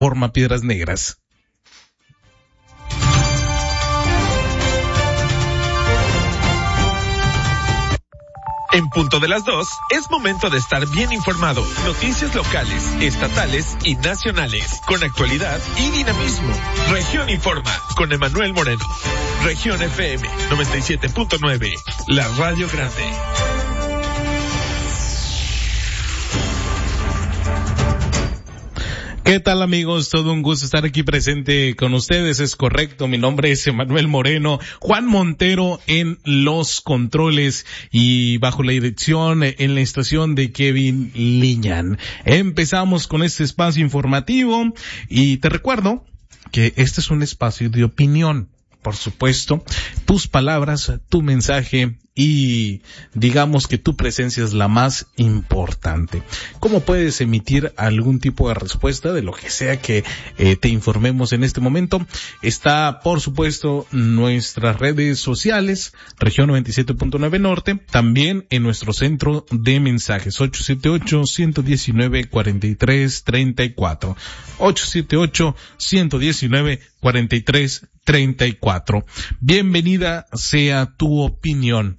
Forma Piedras Negras. En punto de las 2, es momento de estar bien informado. Noticias locales, estatales y nacionales, con actualidad y dinamismo. Región Informa, con Emanuel Moreno. Región FM 97.9, la Radio Grande. ¿Qué tal, amigos? Todo un gusto estar aquí presente con ustedes, es correcto. Mi nombre es Emanuel Moreno, Juan Montero en los controles y bajo la dirección en la estación de Kevin Liñán. Empezamos con este espacio informativo y te recuerdo que este es un espacio de opinión. Por supuesto, tus palabras, tu mensaje y digamos que tu presencia es la más importante. ¿Cómo puedes emitir algún tipo de respuesta de lo que sea que te informemos en este momento? Está, por supuesto, nuestras redes sociales, Región 97.9 Norte, también en nuestro centro de mensajes, 878-119-4334, 878-119-4334. Bienvenida sea tu opinión.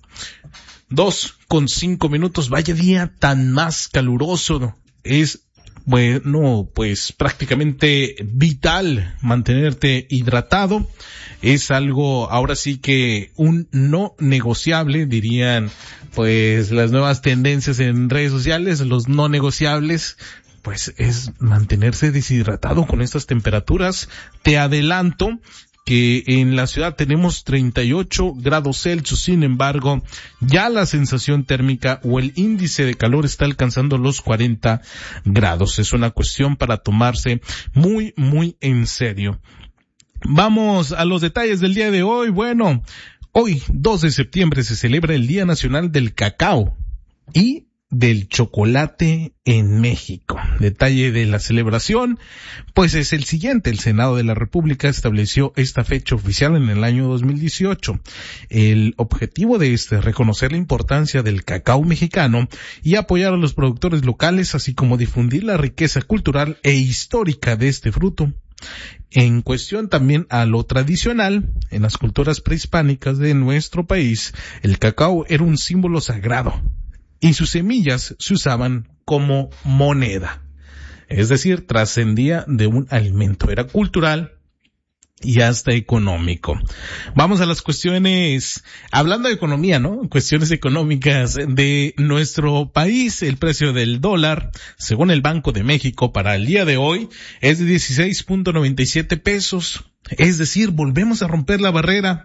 2:05, vaya día tan más caluroso. Es, bueno, pues prácticamente vital mantenerte hidratado. Es algo, ahora sí que un no negociable, dirían pues las nuevas tendencias en redes sociales, los no negociables. Pues es mantenerse deshidratado con estas temperaturas. Te adelanto que en la ciudad tenemos 38 grados Celsius, sin embargo, ya la sensación térmica o el índice de calor está alcanzando los 40 grados. Es una cuestión para tomarse muy, muy en serio. Vamos a los detalles del día de hoy. Bueno, hoy, 2 de septiembre, se celebra el Día Nacional del Cacao y del chocolate en México. Detalle de la celebración, pues es el siguiente. El Senado de la República estableció esta fecha oficial en el año 2018. El objetivo de este es reconocer la importancia del cacao mexicano y apoyar a los productores locales, así como difundir la riqueza cultural e histórica de este fruto. En cuestión también a lo tradicional, en las culturas prehispánicas de nuestro país, el cacao era un símbolo sagrado y sus semillas se usaban como moneda. Es decir, trascendía de un alimento, era cultural y hasta económico. Vamos a las cuestiones, hablando de economía, ¿no? Cuestiones económicas de nuestro país. El precio del dólar, según el Banco de México, para el día de hoy es de 16.97 pesos. Es decir, volvemos a romper la barrera.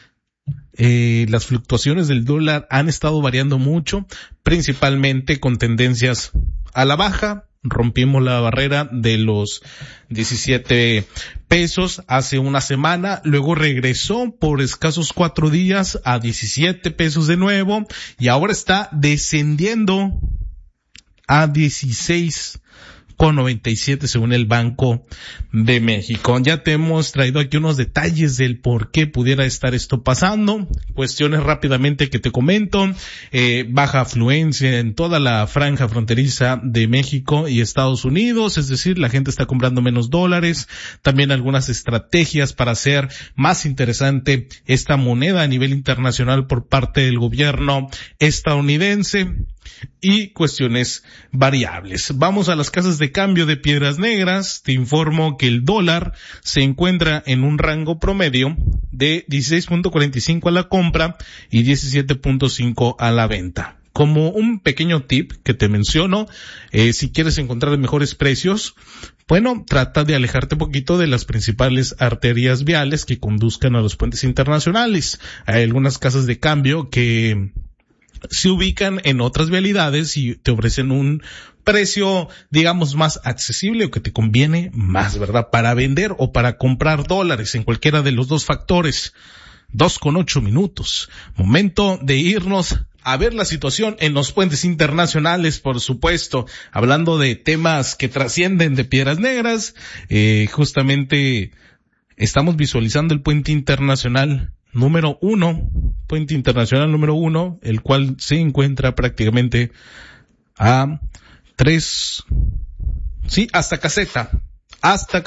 Las fluctuaciones del dólar han estado variando mucho, principalmente con tendencias a la baja. Rompimos la barrera de los 17 pesos hace una semana, luego regresó por escasos 4 días a 17 pesos de nuevo y ahora está descendiendo a 16.97 según el Banco de México. Ya te hemos traído aquí unos detalles del por qué pudiera estar esto pasando. Cuestiones rápidamente que te comento. Baja afluencia en toda la franja fronteriza de México y Estados Unidos, es decir, la gente está comprando menos dólares. También algunas estrategias para hacer más interesante esta moneda a nivel internacional por parte del gobierno estadounidense. Y cuestiones variables. Vamos a las casas de cambio de Piedras Negras. Te informo que el dólar se encuentra en un rango promedio de 16.45 a la compra y 17.5 a la venta. Como un pequeño tip que te menciono, si quieres encontrar mejores precios, bueno, trata de alejarte un poquito de las principales arterias viales que conduzcan a los puentes internacionales. Hay algunas casas de cambio que se ubican en otras vialidades y te ofrecen un precio, digamos, más accesible o que te conviene más, ¿verdad? Para vender o para comprar dólares en cualquiera de los dos factores. 2:08. Momento de irnos a ver la situación en los puentes internacionales, por supuesto. Hablando de temas que trascienden de Piedras Negras, justamente estamos visualizando el puente internacional número 1, puente internacional número 1, el cual se encuentra prácticamente a 3, sí, hasta Caseta, Hasta